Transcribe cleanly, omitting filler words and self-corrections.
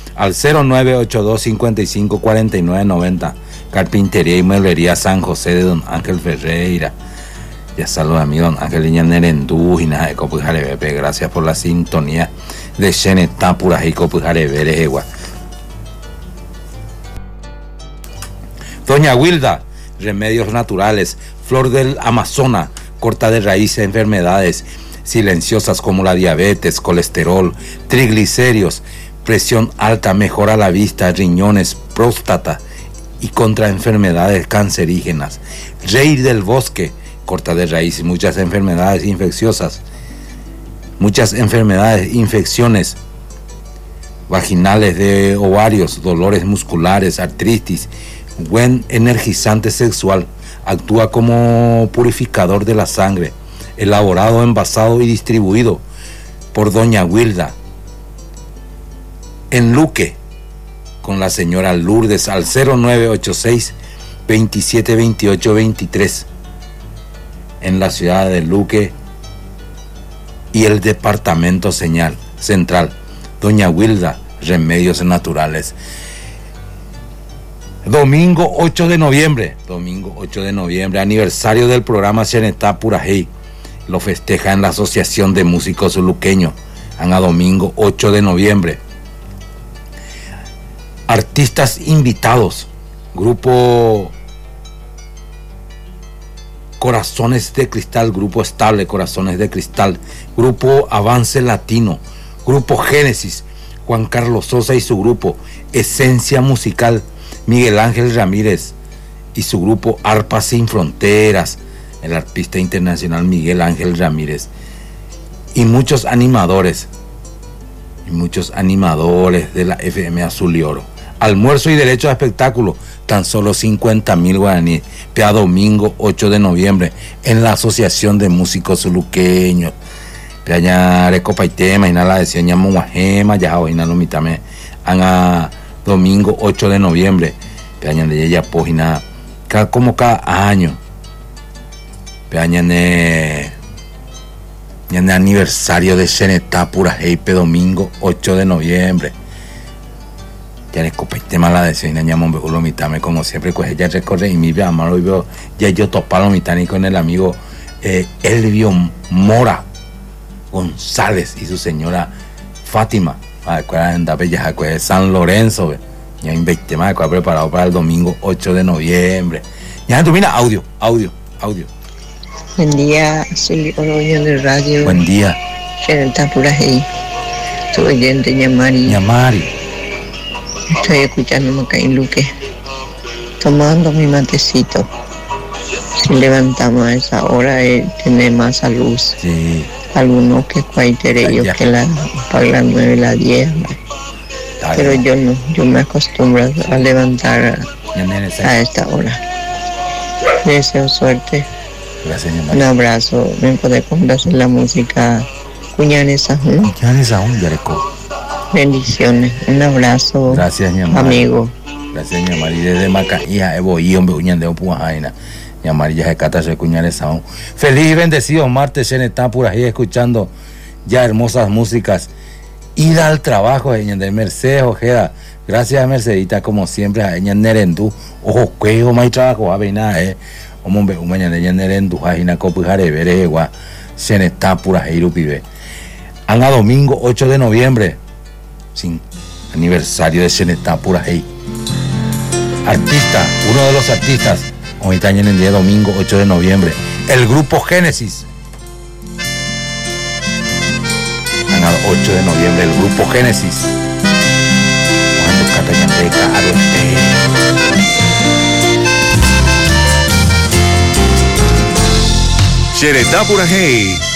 al 0982-554990. Carpintería y Mueblería San José de Don Ángel Ferreira. Ya saluda a mí, Don Ángel Iña Nerendú y nada de Copujarebepe. Gracias por la sintonía de Xenetá Pura y Copujarebere Egua. Doña Wilda, remedios naturales, flor del Amazonas, corta de raíz enfermedades silenciosas como la diabetes, colesterol, triglicéridos, presión alta, mejora la vista, riñones, próstata y contra enfermedades cancerígenas. Rey del bosque, corta de raíz, muchas enfermedades infecciosas, muchas enfermedades, infecciones vaginales, de ovarios, dolores musculares, artritis. Buen energizante sexual, actúa como purificador de la sangre, elaborado, envasado y distribuido por Doña Wilda en Luque con la señora Lourdes al 0986 2728 23 en la ciudad de Luque y el departamento central. Doña Wilda, remedios naturales. Domingo 8 de noviembre, aniversario del programa Xenetá Purajey. Lo festeja en la Asociación de Músicos Luqueños. A domingo 8 de noviembre. Artistas invitados. Grupo Corazones de Cristal, Grupo Estable Corazones de Cristal, Grupo Avance Latino, Grupo Génesis, Juan Carlos Sosa y su grupo, Esencia Musical, Miguel Ángel Ramírez y su grupo Arpa Sin Fronteras, el artista internacional Miguel Ángel Ramírez, y muchos animadores de la FM Azul y Oro. Almuerzo y derecho a espectáculo, tan solo 50,000 guaraníes, para domingo 8 de noviembre, en la Asociación de Músicos Luqueños. Peaña Recopaitema, y la decía Ñamuajema, ya hoy no mitame, a domingo 8 de noviembre, peaña de ella página, como cada año, peaña de aniversario de Xenetá Purajey, domingo 8 de noviembre. Ya le copé tema la decía ñamón bejulo mitame, como siempre, pues ella recorre y mi amaro y veo, ya yo topalo mitani con el amigo Elvio Mora González y su señora Fátima, de San Lorenzo, ya invité más preparado para el domingo 8 de noviembre. Ya tú mira, audio. Buen día, soy Oroño de Radio. Buen día. Xenetá Purajey. Tu oyente Ñamari. Estoy escuchando acá en Luque, tomando mi matecito. Si levantamos a esa hora, tiene más salud. Sí. Algunos que cuaitere yo que para las 9, las 10. Pero yo no, yo me acostumbro a levantar a esta hora. Le deseo suerte. Gracias, un abrazo. Me puede complacer la música Cuñanes Aún. Yareco. Bendiciones, un abrazo. Gracias, amigo. Gracias, Ñamari. Desde Macaíja, Evo y hombre, Uñandeo Puajaina. Ñamari, ya se cata, se Cuñanes Aún. Feliz y bendecido martes, Xenetá Purajey, escuchando ya hermosas músicas. Ida al trabajo, de Mercedes Ojeda. Gracias, Mercedita, como siempre, a ella Nerendú. Ojo, cuego, más trabajo, a ver nada, Hombre, mañana ella Nerendú, a Ina Copujare, Veregua, Xenetá Purajey, Rupibe. A domingo 8 de noviembre, sin aniversario de Xenetá Purajey. Artista, uno de los artistas, hoy está en el día domingo 8 de noviembre, el grupo Génesis. 8 de noviembre, el grupo Génesis. Xenetá Purajey.